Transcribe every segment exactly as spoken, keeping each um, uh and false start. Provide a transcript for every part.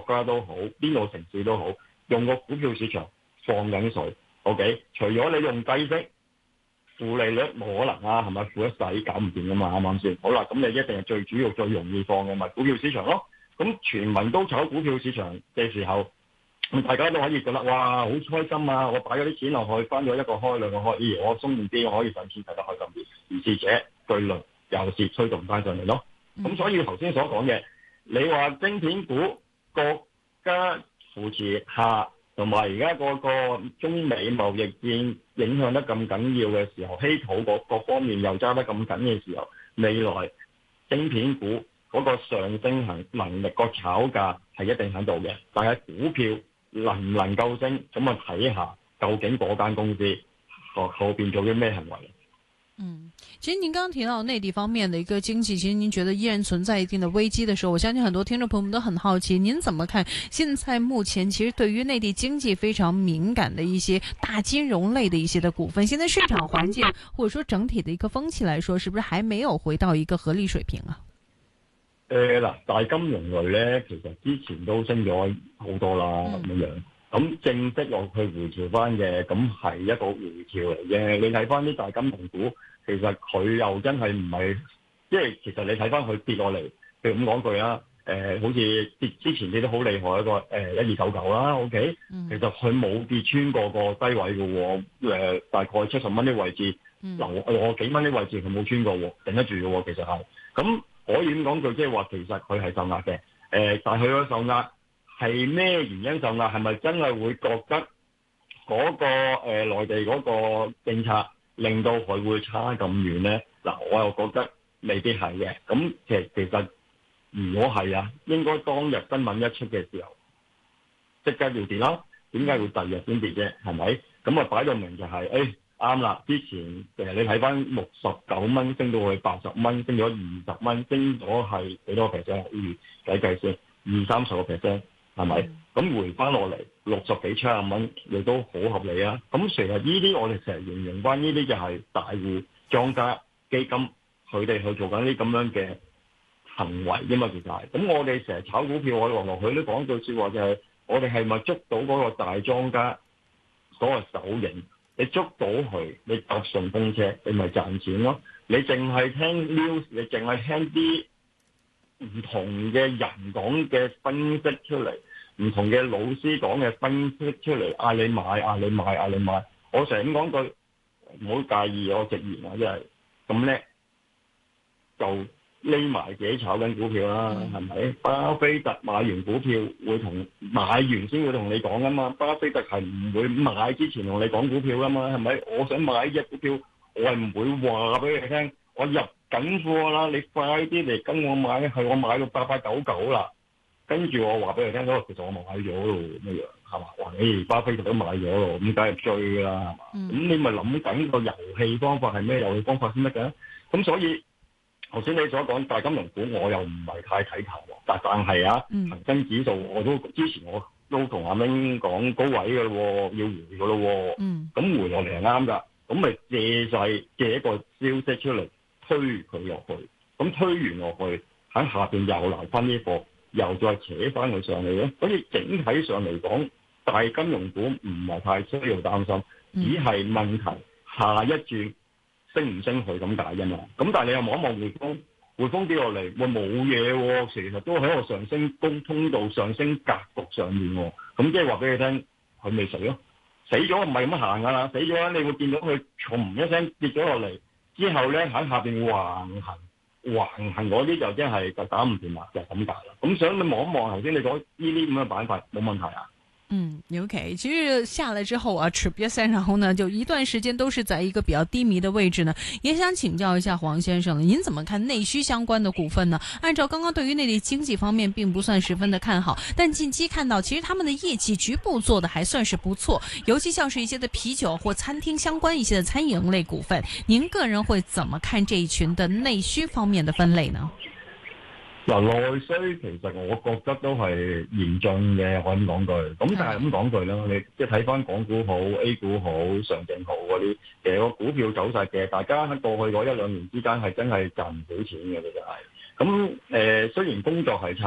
家都好，邊度城市都好，用個股票市場放緊水。OK， 除咗你用低息。負利率冇可能啊，係咪負一世搞唔掂噶嘛？啱唔啱先？好啦，咁你一定係最主要、最容易放嘅咪股票市場咯。咁全民都炒股票市場嘅時候，咁大家都可以覺得哇，好開心啊！我擺咗啲錢落去，翻咗一個開兩個開，咦，我鬆動啲，我可以上錢睇得開心啲。而是者對輪又是推動翻上嚟咯。咁、嗯、所以頭先所講嘅，你話晶片股國家扶持下。同埋而家嗰個中美貿易戰影響得咁緊要嘅時候，稀土各各方面又揸得咁緊嘅時候，未來晶片股嗰個上升行能力、個炒價係一定喺度嘅。但係股票能唔能夠升，咁啊睇下究竟嗰間公司後後邊做啲咩行為。 嗯，其實您剛剛提到內地方面的一個經濟，其實您覺得依然存在一定的危機的時候，我相信很多聽眾朋友們都很好奇，您怎麼看現在目前其實對於內地經濟非常敏感的一些大金融類的一些的股份，現在市場環境或者說整體的一個風氣來說，是不是還沒有回到一個合理水平啊？ 誒嗱，大金融類咧，其實之前都升咗好多啦，咁、嗯、樣。咁正式落去回調翻嘅，咁係一個回調嚟嘅。你睇翻啲大金融股，其實佢又真係唔係，即係其實你睇翻佢跌落嚟，譬如咁講句啊，誒、呃，好似跌之前跌得好厲害一個誒一二九九啦 ，OK，、嗯、其實佢冇跌穿過個低位嘅喎，誒、呃、大概七十蚊啲位置，留我幾蚊啲位置佢冇穿過喎，頂得住嘅喎，其實係。咁可以咁講句，即係話其實佢係受壓嘅，誒、呃，但係佢個受壓。係咩原因受壓？係咪真係會覺得嗰、那個誒、呃、內地嗰個政策令到佢會差咁遠咧？嗱，我又覺得未必係嘅。咁其實其實如果係啊，應該當日新聞一出嘅時候，即刻要跌啦。點解會第二日先跌啫？係咪？咁啊擺到明就係誒啱啦。之前誒你睇翻六十九蚊升到去八十蚊，升咗二十蚊，升咗係幾多 percent？預計計先，二三十個 percent。係咪？咁、嗯、回翻落嚟六十幾七十蚊，亦都好合理啊！咁其實呢啲我哋成日形容翻呢啲就係大戶莊家基金，佢哋去做緊啲咁樣嘅行為啫嘛，其實係。咁我哋成日炒股票，我落落去都講句説話就係、是，我哋係咪捉到嗰個大莊家嗰個手影？你捉到佢，你搭順風車，你咪賺錢咯。你淨係聽 news，你淨係聽啲唔同嘅人講嘅分析出嚟，唔同嘅老師講嘅分析出嚟，嗌你買，嗌你買，嗌你買。我成日咁講句，唔好介意我直言啊，即係咁叻就匿埋自己炒緊股票啦，係咪、嗯？巴菲特買完股票會同買完先會同你講噶嘛？巴菲特係唔會買之前同你講股票噶嘛？係咪？我想買一隻股票，我係唔會話俾你聽，我入緊貨啦，你快啲嚟跟我買，係我買到八八九九啦。跟住我話俾你聽，嗰個其實我買咗咯，咁樣係嘛？話你巴菲特都買咗咯，咁梗係追啦，係嘛？咁、嗯、你咪諗緊個遊戲方法係咩遊戲方法先得嘅？咁所以頭先你所講大金融股，我又唔係太睇頭，但但係啊，恒、嗯、生指數我都之前我都同阿明講高位嘅咯，要回嘅咯，咁、嗯、回落嚟係啱㗎，咁咪借勢借一個消息出嚟。推佢落去，咁推完落去喺下邊又留翻呢貨，又再扯翻佢上嚟咧。所以整體上嚟講，大金融股唔係太需要擔心，只係問題下一轉升唔升佢咁解啫嘛。咁但係你又望一望匯豐，匯豐跌落嚟，喂冇嘢喎，其實都喺個上升公通道上升格局上面喎。咁即係話俾你聽，佢未死咯，死咗唔係咁行噶啦，死咗你會見到佢嘭一聲跌咗落嚟。之後咧喺下邊橫行，橫行嗰啲就真係就打唔掂啦，就係咁解啦。咁想你望一望頭先你講呢啲咁嘅板塊，冇問題啊。 嗯 ，OK，其實下來之後啊，吃癟三，然後呢，就一段時間都是在一個比較低迷的位置呢。也想請教一下黃先生，您怎麼看內需相關的股份呢？按照剛剛對於內地經濟方面並不算十分的看好，但近期看到其實他們的業績局部做得還算是不錯，尤其像是一些的啤酒或餐廳相關一些的餐飲類股份，您個人會怎麼看這一群的內需方面的分類呢？ 嗱，內需其實我覺得都係嚴峻嘅，可以咁講句。咁但係咁講句啦，你即係睇翻港股好、A 股好、上證好嗰啲，其實個股票走勢嘅，大家喺過去嗰一兩年之間係真係賺唔到錢嘅，其實係。咁誒、呃，雖然工作係差，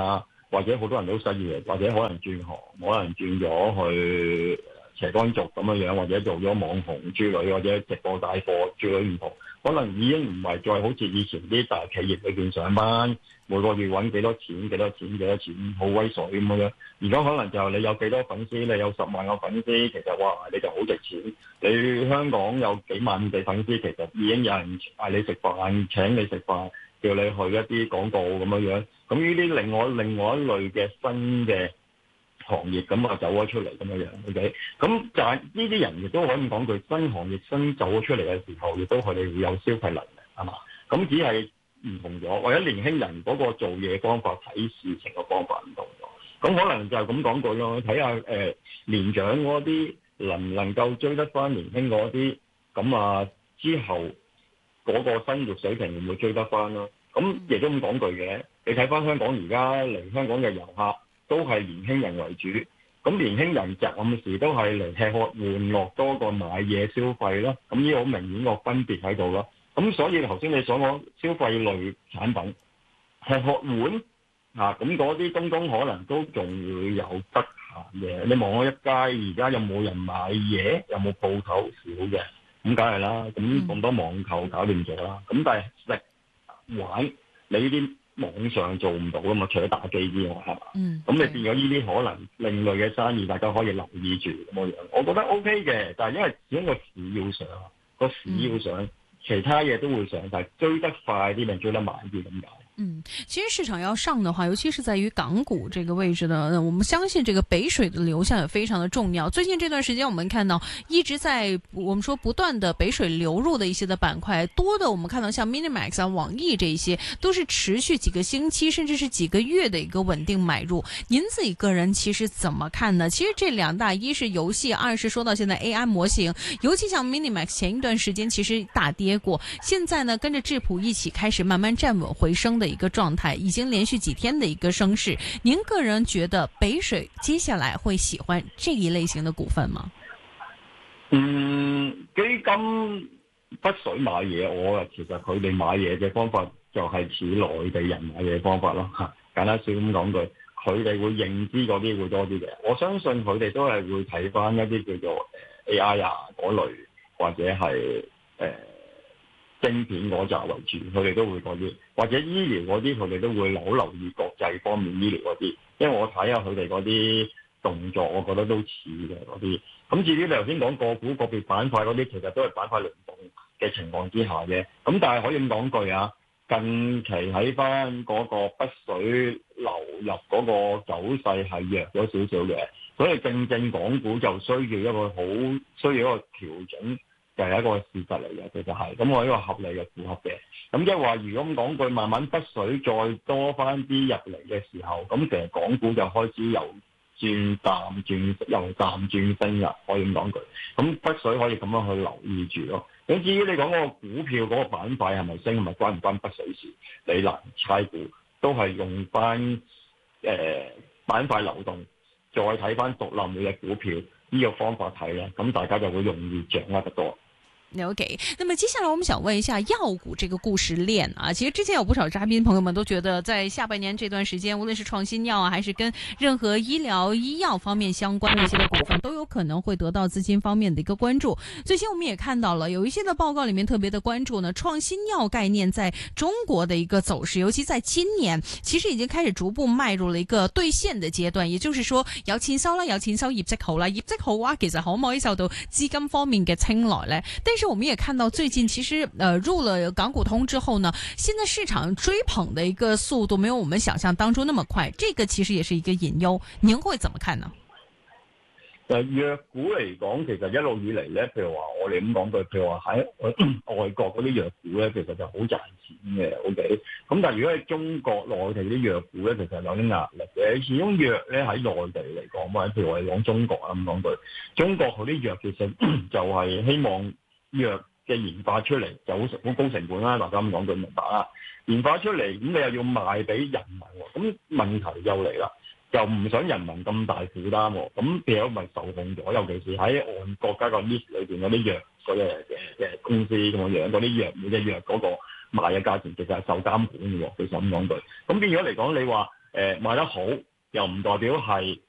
或者好多人都失業，或者可能轉行，可能轉咗去斜槓族咁樣樣，或者做咗網紅之類，或者直播帶貨之類唔同，可能已經唔係再好似以前啲大企業裏邊上班，每個月揾幾多錢幾多錢幾多錢，好威水咁樣。而家可能就你有幾多粉絲，你有十萬個粉絲，其實哇你就好值錢。你香港有幾萬嘅粉絲，其實已經有人嗌你食飯，請你食飯，叫你去一啲廣告咁樣樣。咁呢啲另外另外一類嘅新嘅行業咁啊走咗出嚟咁樣樣，OK，咁就係呢啲人亦都可以講句新行業新走咗出嚟嘅時候，亦都佢哋會有消費能力，係嘛？咁只係唔同咗，或者年輕人嗰個做嘢方法、睇事情嘅方法唔同咗。咁可能就係咁講句咯，睇下誒年長嗰啲能唔能夠追得翻年輕嗰啲，咁啊之後嗰個生活水平會唔會追得翻咯？咁亦都咁講句嘅，你睇翻香港而家嚟香港嘅遊客，都係年輕人為主，咁年輕人暫時都係嚟吃喝玩樂多過買嘢消費啦，咁呢個好明顯個分別喺度啦。咁所以頭先你所講消費類產品吃喝玩啊，咁嗰啲東東可能都仲會有得閒嘅。你望我一街而家有冇人買嘢，有冇鋪頭少嘅？咁梗係啦，咁咁多網購搞掂咗啦。咁但係食玩你呢啲網上做唔到噶嘛，除咗打機之外，係嘛？嗯。咁你變咗呢啲可能另類嘅生意，大家可以留意住咁樣。我覺得 OK 嘅，但係因為始終個市要上，個市要上，嗯、其他嘢都會上，但係追得快啲定追得慢啲咁解。 嗯，其實市場要上的話，尤其是在於港股這個位置呢，我們相信這個北水的流向也非常的重要。最近這段時間，我們看到一直在我們說不斷的北水流入的一些的板塊，多的我們看到像 Minimax 啊、網易這一些，都是持續幾個星期甚至是幾個月的一個穩定買入。您自己個人其實怎麼看呢？其實這兩大，一是遊戲，二是說到現在 A I 模型，尤其像 Minimax 前一段時間其實大跌過，現在呢跟着智譜一起開始慢慢站穩回升的一個狀態，已經連續幾天的一個升勢。您個人覺得北水接下來會喜歡這一類型的股份嗎？ 嗯，基金北水買嘢，我啊其實佢哋買嘢嘅方法就係似內地人買嘢嘅方法咯吓。簡單少咁講句，佢哋會認知嗰啲會多啲嘅。我相信佢哋都係會睇翻一啲叫做 A I 啊嗰類，或者係誒。呃晶片嗰扎為主，佢哋都會嗰啲，或者醫療嗰啲，佢哋都會好留意國際方面醫療嗰啲，因為我睇下佢哋嗰啲動作，我覺得都似嘅嗰啲。咁至於你頭先講個股個別板塊嗰啲，其實都係板塊輪動嘅情況之下嘅。咁但係可以咁講句啊，近期喺翻嗰個北水流入嗰個走勢係弱咗少少嘅，所以正正港股就需要一個好需要一個調整。就係一個事實嚟嘅，其實係咁，我呢個合理嘅符合嘅。咁即係話，如果咁講句，慢慢北水再多翻啲入嚟嘅時候，咁其實港股就開始由轉淡轉由淡轉升啦，可以咁講句。咁北水可以咁樣去留意住咯。咁至於你講嗰個股票嗰個板塊係咪升，係咪關唔關北水事？你難猜估，都係用翻誒、呃、板塊流動，再睇翻獨立每隻股票呢個方法睇咧，咁大家就會容易掌握得多。 OK，那麼接下來我們想問一下藥股這個故事鏈啊，其實之前有不少嘉賓朋友們都覺得，在下半年這段時間，無論是創新藥啊，還是跟任何醫療醫藥方面相關的一些的股份，都有可能會得到資金方面的一個關注。最近我們也看到了有一些的報告裏面特別的關注呢，創新藥概念在中國的一個走勢，尤其在今年，其實已經開始逐步邁入了一個兌現的階段。也就是說，有錢收啦，有錢收，業績好啦，業績好啊，其實可唔可以受到資金方面嘅青睞呢？但是我們也看到最近其實呃入了港股通之後呢，現在市場追捧的一個速度沒有我們想象當中那麼快，這個其實也是一個隱憂。您會怎麼看呢？ 誒，藥股嚟講，其實一路以嚟咧，譬如話我哋咁講句，譬如話喺外國嗰啲藥股咧，其實就好賺錢嘅，OK。咁但係如果喺中國內地啲藥股咧，其實有啲壓力嘅。始終藥咧喺內地嚟講，或者譬如話講中國啊咁講句，中國嗰啲藥其實就係希望藥嘅研發出嚟就好好高成本啦，大家咁講句明白啦。研發出嚟咁你又要賣俾人民喎，咁問題又嚟啦。又唔想人民咁大負擔喎，咁變咗咪受控咗？尤其是喺按國家個 list 裏邊嗰啲藥嗰嘅嘅嘅公司咁樣，嗰啲藥每隻藥嗰個賣嘅價錢其實係受監管嘅喎。其實咁講句，咁變咗嚟講，你話誒賣得好，又唔代表係